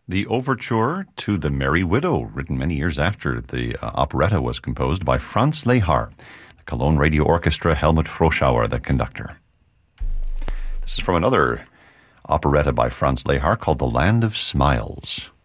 The overture to The Merry Widow, written many years after the operetta was composed by Franz Lehár. The Cologne Radio Orchestra, Helmut Froschauer, the conductor. This is from another operetta by Franz Lehár called The Land of Smiles.